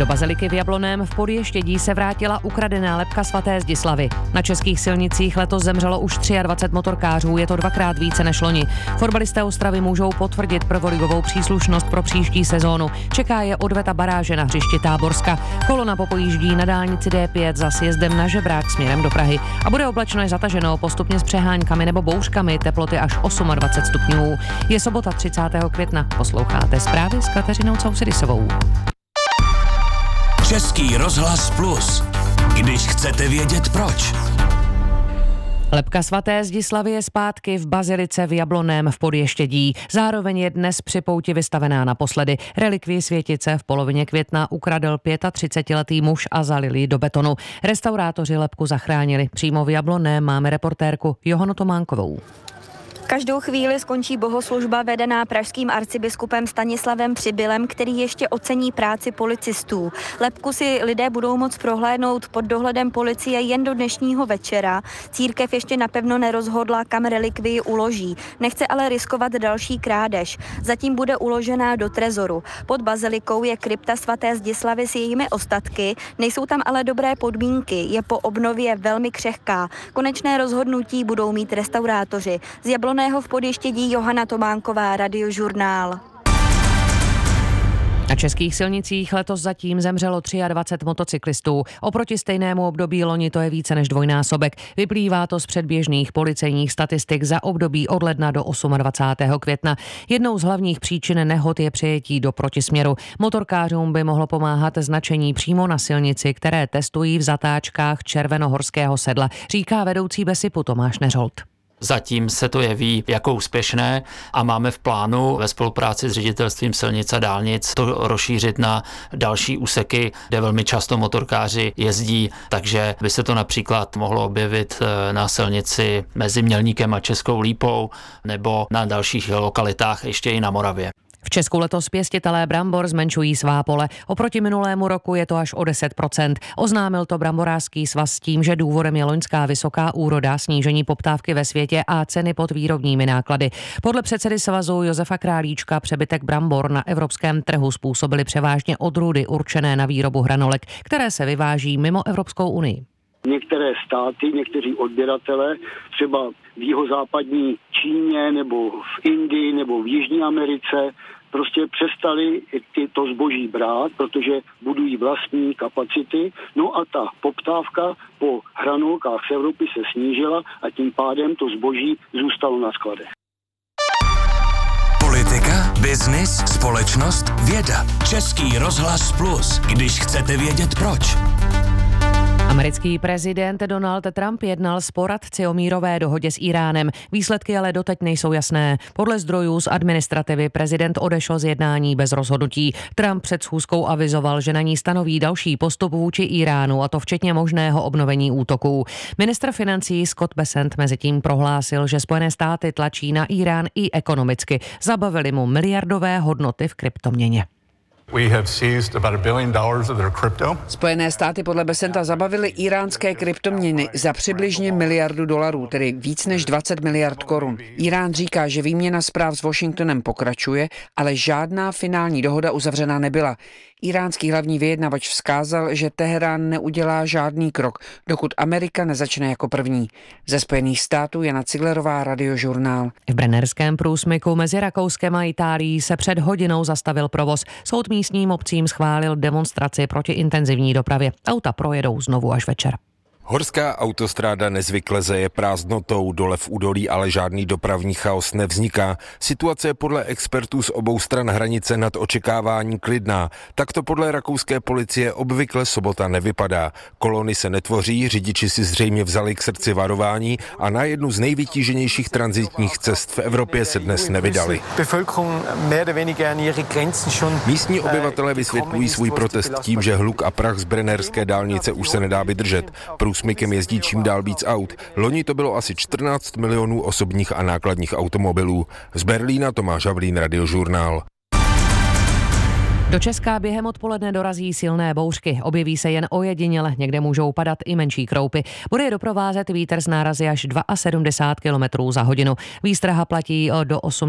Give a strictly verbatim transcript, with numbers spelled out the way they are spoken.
Do baziliky v Jablonném v Podještědí se vrátila ukradená lebka svaté Zdislavy. Na českých silnicích letos zemřelo už dvacet tři motorkářů, je to dvakrát více než loni. Fotbalisté Ostravy můžou potvrdit prvoligovou příslušnost pro příští sezónu. Čeká je odveta baráže na hřišti Táborska. Kolona popojíždí na dálnici D pět za sjezdem na Žebrák směrem do Prahy a bude oblačno až zataženo, postupně s přeháňkami nebo bouřkami, teploty až dvacet osm stupňů. Je sobota třicátého května. Posloucháte zprávy s Kateřinou Cousidisovou. Český rozhlas Plus. Když chcete vědět proč. Lebka svaté Zdislavy je zpátky v bazilice v Jablonném v Podještědí. Zároveň je dnes při pouti vystavená naposledy. Relikvii světice v polovině května ukradl třicetiletý muž a zalil ji do betonu. Restaurátoři lebku zachránili. Přímo v Jablonném máme reportérku Johanu Tománkovou. Každou chvíli skončí bohoslužba vedená pražským arcibiskupem Stanislavem Přibylem, který ještě ocení práci policistů. Lebku si lidé budou moct prohlédnout pod dohledem policie jen do dnešního večera. Církev ještě napevno nerozhodla, kam relikvii uloží. Nechce ale riskovat další krádež. Zatím bude uložená do trezoru. Pod bazilikou je krypta svaté Zdislavy s jejími ostatky. Nejsou tam ale dobré podmínky. Je po obnově velmi křehká. Konečné rozhodnutí budou mít restaurátoři. Z Jablonného v Podještědí Johana Tománková, Radiožurnál. Na českých silnicích letos zatím zemřelo dvacet tři motocyklistů. Oproti stejnému období loni to je více než dvojnásobek. Vyplývá to z předběžných policejních statistik za období od ledna do dvacátého osmého května. Jednou z hlavních příčin nehod je přejetí do protisměru. Motorkářům by mohlo pomáhat značení přímo na silnici, které testují v zatáčkách Červenohorského sedla, říká vedoucí Besipu Tomáš Neřolt. Zatím se to jeví jako úspěšné a máme v plánu ve spolupráci s ředitelstvím silnic a dálnic to rozšířit na další úseky, kde velmi často motorkáři jezdí, takže by se to například mohlo objevit na silnici mezi Mělníkem a Českou Lípou nebo na dalších lokalitách ještě i na Moravě. V Česku letos pěstitelé brambor zmenšují svá pole. Oproti minulému roku je to až o deset procent. Oznámil to Bramborářský svaz s tím, že důvodem je loňská vysoká úroda, snížení poptávky ve světě a ceny pod výrobními náklady. Podle předsedy svazu Josefa Králíčka přebytek brambor na evropském trhu způsobily převážně odrůdy určené na výrobu hranolek, které se vyváží mimo Evropskou unii. Některé státy, někteří odběratele, třeba v jihozápadní Číně nebo v Indii nebo v Jižní Americe, prostě přestali to zboží brát, protože budují vlastní kapacity. No a ta poptávka po hranolkách z Evropy se snížila a tím pádem to zboží zůstalo na skladech. Politika, biznis, společnost, věda. Český rozhlas Plus. Když chcete vědět proč. Americký prezident Donald Trump jednal s poradci o mírové dohodě s Íránem. Výsledky ale doteď nejsou jasné. Podle zdrojů z administrativy prezident odešel z jednání bez rozhodnutí. Trump před schůzkou avizoval, že na ní stanoví další postup vůči Íránu, a to včetně možného obnovení útoků. Ministr financí Scott Bessent mezitím prohlásil, že Spojené státy tlačí na Írán i ekonomicky. Zabavili mu miliardové hodnoty v kryptoměně. Spojené státy podle Bessenta zabavily íránské kryptoměny za přibližně miliardu dolarů, tedy víc než dvacet miliard korun. Írán říká, že výměna zpráv s Washingtonem pokračuje, ale žádná finální dohoda uzavřená nebyla. Iránský hlavní vyjednavač vzkázal, že Teherán neudělá žádný krok, dokud Amerika nezačne jako první. Ze Spojených států Jana Ciglerová, Radiožurnál. V Brennerském průsmyku mezi Rakouskem a Itálií se před hodinou zastavil provoz. Soud místním obcím schválil demonstraci proti intenzivní dopravě. Auta projedou znovu až večer. Horská autostráda nezvykle zeje prázdnotou, dole v údolí ale žádný dopravní chaos nevzniká. Situace je podle expertů z obou stran hranice nad očekávání klidná. Takto podle rakouské policie obvykle sobota nevypadá. Kolony se netvoří, řidiči si zřejmě vzali k srdci varování a na jednu z nejvytíženějších tranzitních cest v Evropě se dnes nevydali. Místní obyvatelé vysvětlují svůj protest tím, že hluk a prach z brennerské dálnice už se nedá vydržet. Průsmykem jezdí čím dál víc aut. Loni to bylo asi čtrnáct milionů osobních a nákladních automobilů. Z Berlína Tomáš Havlín, Radiožurnál. Do Česka během odpoledne dorazí silné bouřky. Objeví se jen ojediněle, někde můžou padat i menší kroupy. Bude je doprovázet vítr s nárazy až sedmdesát dva kilometrů za hodinu. Výstraha platí do osm